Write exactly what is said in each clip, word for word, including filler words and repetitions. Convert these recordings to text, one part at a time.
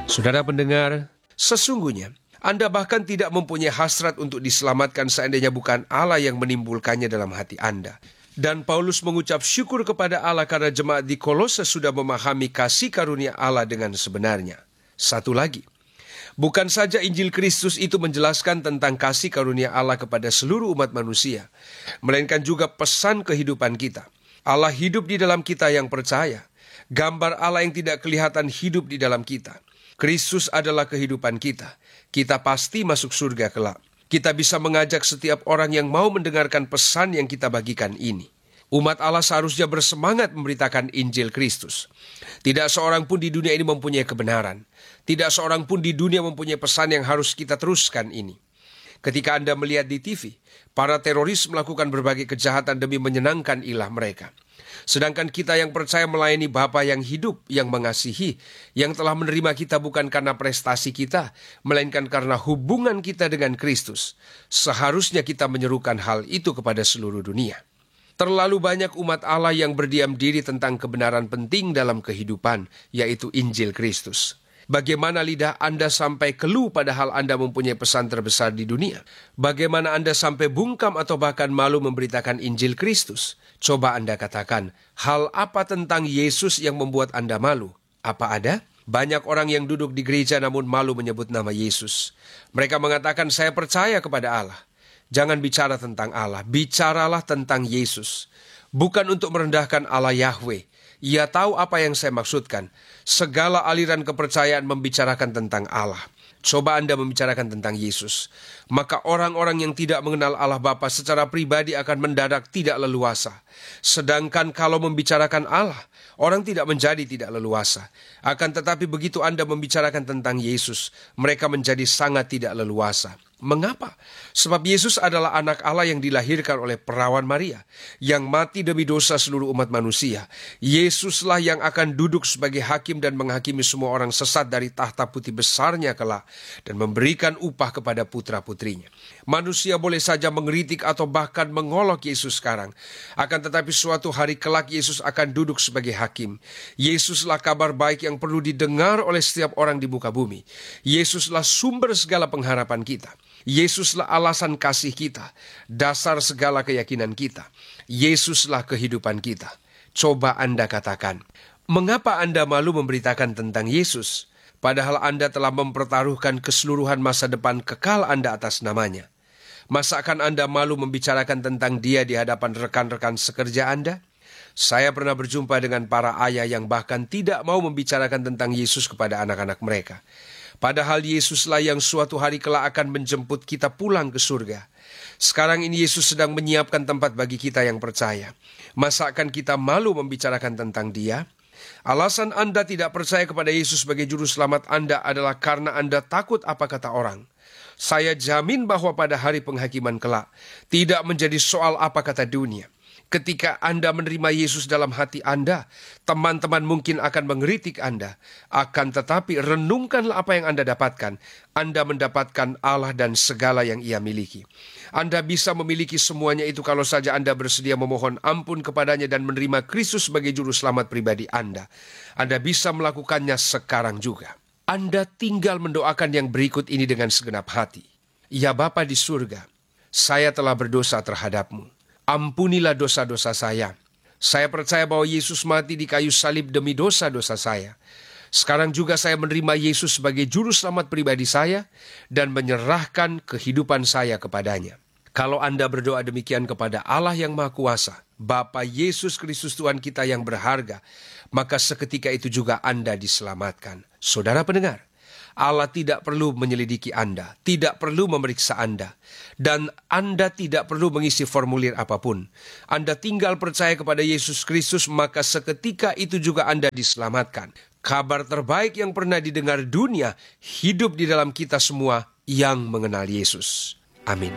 Saudara pendengar, sesungguhnya Anda bahkan tidak mempunyai hasrat untuk diselamatkan seandainya bukan Allah yang menimbulkannya dalam hati Anda. Dan Paulus mengucap syukur kepada Allah karena jemaat di Kolose sudah memahami kasih karunia Allah dengan sebenarnya. Satu lagi, bukan saja Injil Kristus itu menjelaskan tentang kasih karunia Allah kepada seluruh umat manusia, melainkan juga pesan kehidupan kita. Allah hidup di dalam kita yang percaya. Gambar Allah yang tidak kelihatan hidup di dalam kita. Kristus adalah kehidupan kita. Kita pasti masuk surga kelak. Kita bisa mengajak setiap orang yang mau mendengarkan pesan yang kita bagikan ini. Umat Allah seharusnya bersemangat memberitakan Injil Kristus. Tidak seorang pun di dunia ini mempunyai kebenaran. Tidak seorang pun di dunia mempunyai pesan yang harus kita teruskan ini. Ketika Anda melihat di T V, para teroris melakukan berbagai kejahatan demi menyenangkan ilah mereka. Sedangkan kita yang percaya melayani Bapa yang hidup, yang mengasihi, yang telah menerima kita bukan karena prestasi kita, melainkan karena hubungan kita dengan Kristus. Seharusnya kita menyerukan hal itu kepada seluruh dunia. Terlalu banyak umat Allah yang berdiam diri tentang kebenaran penting dalam kehidupan, yaitu Injil Kristus. Bagaimana lidah Anda sampai keluh padahal Anda mempunyai pesan terbesar di dunia? Bagaimana Anda sampai bungkam atau bahkan malu memberitakan Injil Kristus? Coba Anda katakan, hal apa tentang Yesus yang membuat Anda malu? Apa ada? Banyak orang yang duduk di gereja namun malu menyebut nama Yesus. Mereka mengatakan, saya percaya kepada Allah. Jangan bicara tentang Allah, bicaralah tentang Yesus. Bukan untuk merendahkan Allah Yahweh. Ia tahu apa yang saya maksudkan. Segala aliran kepercayaan membicarakan tentang Allah. Coba Anda membicarakan tentang Yesus. Maka orang-orang yang tidak mengenal Allah Bapa secara pribadi akan mendadak tidak leluasa. Sedangkan kalau membicarakan Allah, orang tidak menjadi tidak leluasa. Akan tetapi begitu Anda membicarakan tentang Yesus, mereka menjadi sangat tidak leluasa. Mengapa? Sebab Yesus adalah anak Allah yang dilahirkan oleh perawan Maria, yang mati demi dosa seluruh umat manusia. Yesuslah yang akan duduk sebagai hakim dan menghakimi semua orang sesat dari tahta putih besarnya kelak, dan memberikan upah kepada putra-putrinya. Manusia boleh saja mengkritik atau bahkan mengolok Yesus sekarang, akan tetapi suatu hari kelak Yesus akan duduk sebagai hakim. Yesuslah kabar baik yang perlu didengar oleh setiap orang di muka bumi. Yesuslah sumber segala pengharapan kita. Yesuslah alasan kasih kita, dasar segala keyakinan kita. Yesuslah kehidupan kita. Coba Anda katakan, mengapa Anda malu memberitakan tentang Yesus, padahal Anda telah mempertaruhkan keseluruhan masa depan kekal Anda atas namanya? Masakan Anda malu membicarakan tentang Dia di hadapan rekan-rekan sekerja Anda? Saya pernah berjumpa dengan para ayah yang bahkan tidak mau membicarakan tentang Yesus kepada anak-anak mereka. Padahal Yesuslah yang suatu hari kelak akan menjemput kita pulang ke surga. Sekarang ini Yesus sedang menyiapkan tempat bagi kita yang percaya. Masakan kita malu membicarakan tentang Dia? Alasan Anda tidak percaya kepada Yesus sebagai juru selamat Anda adalah karena Anda takut apa kata orang. Saya jamin bahwa pada hari penghakiman kelak, tidak menjadi soal apa kata dunia. Ketika Anda menerima Yesus dalam hati Anda, teman-teman mungkin akan mengkritik Anda. Akan tetapi renungkanlah apa yang Anda dapatkan. Anda mendapatkan Allah dan segala yang Ia miliki. Anda bisa memiliki semuanya itu kalau saja Anda bersedia memohon ampun kepadanya dan menerima Kristus sebagai juru selamat pribadi Anda. Anda bisa melakukannya sekarang juga. Anda tinggal mendoakan yang berikut ini dengan segenap hati. Ya Bapa di surga, saya telah berdosa terhadap-Mu. Ampunilah dosa-dosa saya. Saya percaya bahwa Yesus mati di kayu salib demi dosa-dosa saya. Sekarang juga saya menerima Yesus sebagai juru selamat pribadi saya dan menyerahkan kehidupan saya kepadanya. Kalau Anda berdoa demikian kepada Allah yang Maha Kuasa, Bapa Yesus Kristus Tuhan kita yang berharga, maka seketika itu juga Anda diselamatkan. Saudara pendengar, Allah tidak perlu menyelidiki Anda, tidak perlu memeriksa Anda, dan Anda tidak perlu mengisi formulir apapun. Anda tinggal percaya kepada Yesus Kristus, maka seketika itu juga Anda diselamatkan. Kabar terbaik yang pernah didengar dunia hidup di dalam kita semua yang mengenal Yesus. Amin.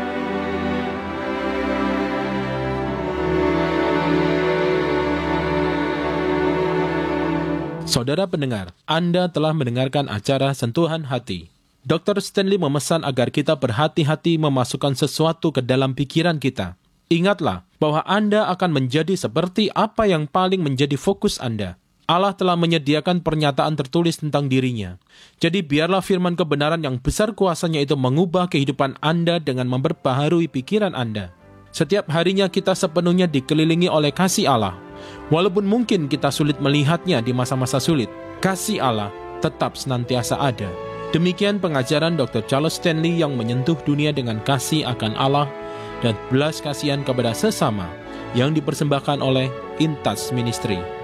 Saudara pendengar, Anda telah mendengarkan acara Sentuhan Hati. dokter Stanley memesan agar kita berhati-hati memasukkan sesuatu ke dalam pikiran kita. Ingatlah bahwa Anda akan menjadi seperti apa yang paling menjadi fokus Anda. Allah telah menyediakan pernyataan tertulis tentang dirinya. Jadi biarlah firman kebenaran yang besar kuasanya itu mengubah kehidupan Anda dengan memperbaharui pikiran Anda. Setiap harinya kita sepenuhnya dikelilingi oleh kasih Allah. Walaupun mungkin kita sulit melihatnya di masa-masa sulit, kasih Allah tetap senantiasa ada. Demikian pengajaran doktor Charles Stanley yang menyentuh dunia dengan kasih akan Allah dan belas kasihan kepada sesama yang dipersembahkan oleh InTouch Ministry.